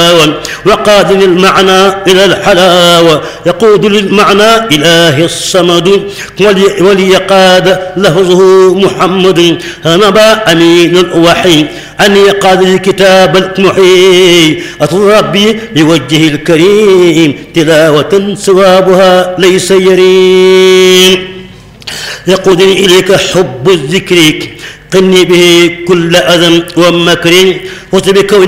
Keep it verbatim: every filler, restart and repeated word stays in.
التلاوة وقاد للمعنى إلى الحلاوة يقود للمعنى إله الصمد وليقاد لفظه محمد نبا أمين الوحي أن يقاد الكتاب المحيي أطل ربي بوجهه الكريم تلاوة ثوابها ليس يريم يقودني إليك حب الذكر قني به كل أذى ومكر وتبكون